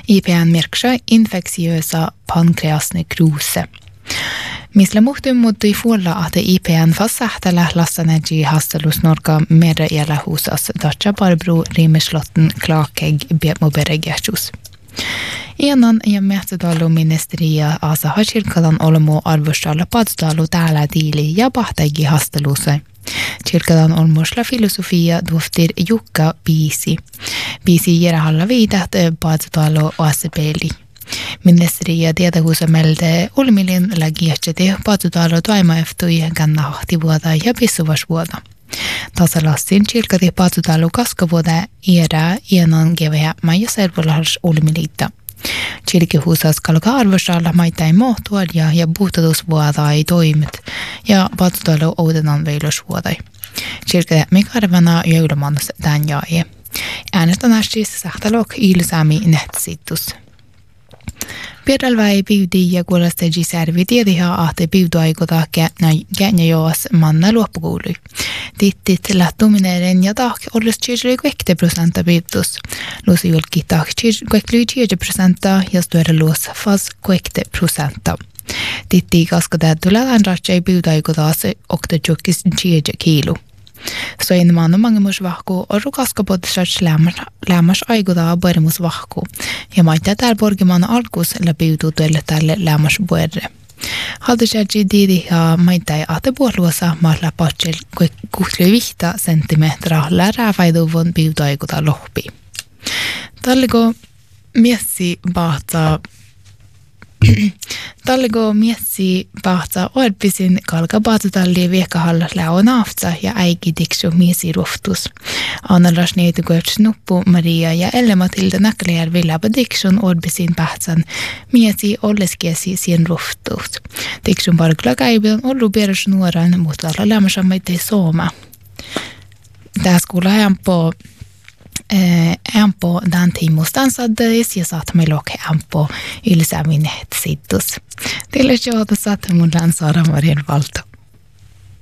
IPN merksa infektiösa pankreasnekrose. Misla muhtun muuttui fuolla, että IPN fassahtella lassaneji hastelus norka merre jällä huusas dacha barbro rimeslotten klakeg bietmoberegjärsus. Ianan ja Mähtadalu ministeria asa hachirkalan olmo arvostalla padstalu täällä diili ja pahtegi hastelusai. Kirkalan olmosla filosofia duoftir Jukka Biisi. Biisi järjellä viidat padstalu asepeli. Ministeria tietohuusamelde ulmilin lägiätseti padstalu toimaeftui kannahti vuoda ja pissuvasvuoda. Tasalassin kirkati padstalu kaskavuoda iärä ianan geveä ja servolahars ulmiliita. Kirkehuusas kalka arvostalla maitai mohtuolia ja puhtatusvuodai toimet ja patsutalo oudenan veilosvuodai. Kirke mikarvana joulumanus tämän jae. Äänestanästis sähtalok ilsami netsittus. Pieralväi piudi ja kuulostegi servi tiediha ahte piuduaikota käänä joas manna loppukuului. Tittit lähtumineren ja tahk olles 20% piutus. Lusi julki tahk 20% ja stuere luos fas 20%. Titti kaskadäytylään ratsai piuduaikotaas oktajukis 10 kiilo. Soin maanu mangemus vahku oru kaskapodisats lämmas aikutaa puerimus vahku ja maittaa täällä porgimaan alkus läpiutuu tuelle tälle lämmas puerre. Haltisätsi diidi ja maittai ahte puoluosa maalla patsel kuhtui 5 senttimetriä läräväiduvon piutaikuta lohpi. Talliko miessi pahtsa orpisin kalka paatutalli viekkahallas läon aftsa ja äiki tiksu miesi ruhtus. Annalas neitukoits nuppu Maria ja Elle-Matilda Näkkäläjärvi läpä tiksun orpisin pahtsan miesi olleskiesi siin ruhtus. Tiksun parkla käibön ollu perus nuoran, mutta alla lämmäsamaittei sooma. Tässä kuulla ämpö dan tiimustansaddeis ja saat melok ämpö ylsäminet sittus. Teille joota saat mun Saara Marjan Valto.